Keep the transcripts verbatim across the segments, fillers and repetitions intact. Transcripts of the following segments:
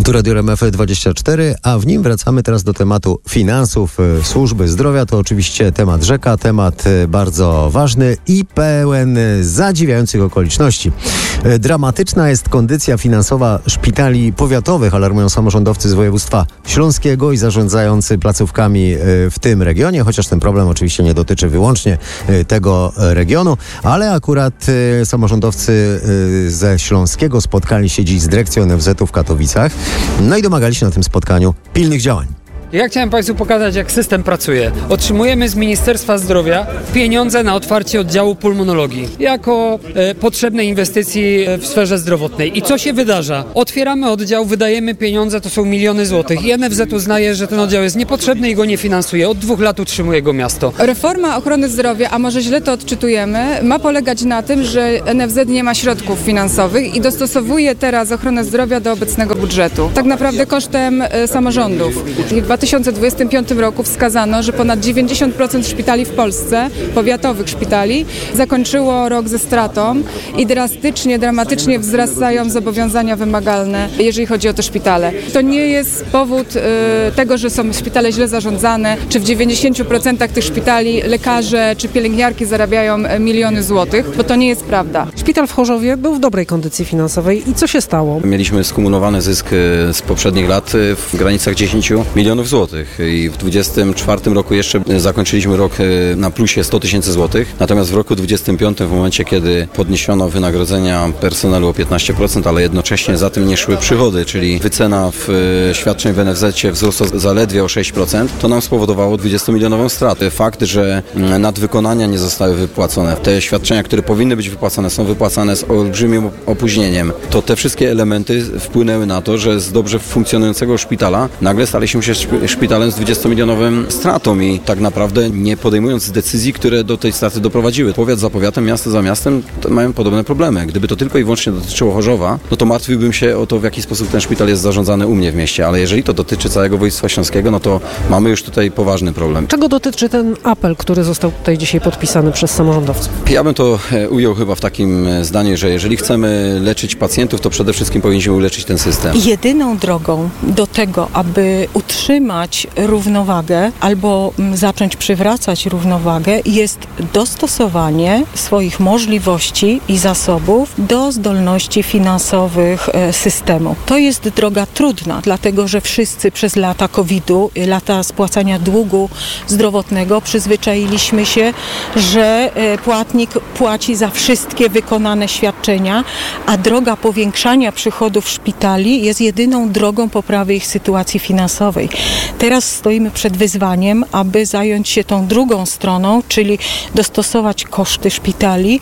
Tu Radio R M F dwadzieścia cztery, a w nim wracamy teraz do tematu finansów, służby zdrowia. To oczywiście temat rzeka, temat bardzo ważny i pełen zadziwiających okoliczności. Dramatyczna jest kondycja finansowa szpitali powiatowych, alarmują samorządowcy z województwa śląskiego i zarządzający placówkami w tym regionie, chociaż ten problem oczywiście nie dotyczy wyłącznie tego regionu, ale akurat samorządowcy ze Śląskiego spotkali się dziś z dyrekcją N F Z-u w Katowicach. No i domagali się na tym spotkaniu pilnych działań. Ja chciałem Państwu pokazać, jak system pracuje. Otrzymujemy z Ministerstwa Zdrowia pieniądze na otwarcie oddziału pulmonologii jako e, potrzebnej inwestycji w sferze zdrowotnej. I co się wydarza? Otwieramy oddział, wydajemy pieniądze, to są miliony złotych i N F Z uznaje, że ten oddział jest niepotrzebny i go nie finansuje. Od dwóch lat utrzymuje go miasto. Reforma ochrony zdrowia, a może źle to odczytujemy, ma polegać na tym, że N F Z nie ma środków finansowych i dostosowuje teraz ochronę zdrowia do obecnego budżetu. Tak naprawdę kosztem e, samorządów. W dwa tysiące dwudziestym piątym roku wskazano, że ponad dziewięćdziesiąt procent szpitali w Polsce, powiatowych szpitali, zakończyło rok ze stratą i drastycznie, dramatycznie wzrastają zobowiązania wymagalne, jeżeli chodzi o te szpitale. To nie jest powód y, tego, że są szpitale źle zarządzane, czy w dziewięćdziesięciu procentach tych szpitali lekarze czy pielęgniarki zarabiają miliony złotych, bo to nie jest prawda. Szpital w Chorzowie był w dobrej kondycji finansowej i co się stało? Mieliśmy skumulowany zysk z poprzednich lat w granicach dziesięciu milionów złotych i w dwudziestym czwartym roku jeszcze zakończyliśmy rok na plusie sto tysięcy złotych, natomiast w roku dwudziestym piątym, w momencie kiedy podniesiono wynagrodzenia personelu o piętnaście procent, ale jednocześnie za tym nie szły przychody, czyli wycena w świadczeń w N F Z-cie wzrosła zaledwie o sześć procent, to nam spowodowało dwudziestomilionową stratę. Fakt, że nadwykonania nie zostały wypłacone, te świadczenia, które powinny być wypłacane, są wypłacane z olbrzymim opóźnieniem, to te wszystkie elementy wpłynęły na to, że z dobrze funkcjonującego szpitala nagle staliśmy się szpitalem z dwudziestomilionową stratą i tak naprawdę nie podejmując decyzji, które do tej straty doprowadziły. Powiat za powiatem, miasto za miastem mają podobne problemy. Gdyby to tylko i wyłącznie dotyczyło Chorzowa, no to martwiłbym się o to, w jaki sposób ten szpital jest zarządzany u mnie w mieście, ale jeżeli to dotyczy całego województwa śląskiego, no to mamy już tutaj poważny problem. Czego dotyczy ten apel, który został tutaj dzisiaj podpisany przez samorządowców? Ja bym to ujął chyba w takim zdaniu, że jeżeli chcemy leczyć pacjentów, to przede wszystkim powinniśmy uleczyć ten system. Jedyną drogą do tego, aby utrzymać równowagę albo zacząć przywracać równowagę, jest dostosowanie swoich możliwości i zasobów do zdolności finansowych systemu. To jest droga trudna, dlatego że wszyscy przez lata kowida, lata spłacania długu zdrowotnego przyzwyczailiśmy się, że płatnik płaci za wszystkie wykonane świadczenia, a droga powiększania przychodów szpitali jest jedyną drogą poprawy ich sytuacji finansowej. Teraz stoimy przed wyzwaniem, aby zająć się tą drugą stroną, czyli dostosować koszty szpitali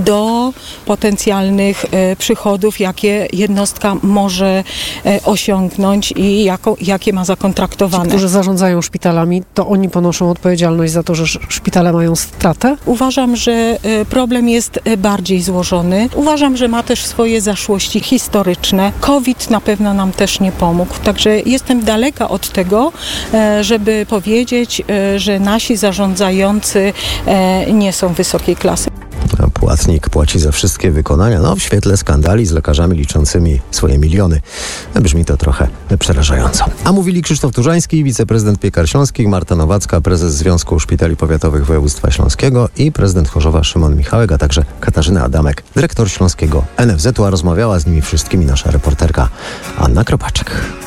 do potencjalnych e, przychodów, jakie jednostka może e, osiągnąć i jako, jakie ma zakontraktowane. Ci, którzy zarządzają szpitalami, to oni ponoszą odpowiedzialność za to, że szpitale mają stratę? Uważam, że e, problem jest bardziej złożony. Uważam, że ma też swoje zaszłości historyczne. COVID na pewno nam też nie pomógł, także jestem daleka od tego, żeby powiedzieć, że nasi zarządzający nie są wysokiej klasy. Płatnik płaci za wszystkie wykonania, no w świetle skandali z lekarzami liczącymi swoje miliony. Brzmi to trochę przerażająco. A mówili Krzysztof Turzański, wiceprezydent Piekar Śląskich, Marta Nowacka, prezes Związku Szpitali Powiatowych Województwa Śląskiego i prezydent Chorzowa Szymon Michałek, a także Katarzyna Adamek, dyrektor Śląskiego N F Z-u, a rozmawiała z nimi wszystkimi nasza reporterka Anna Kropaczek.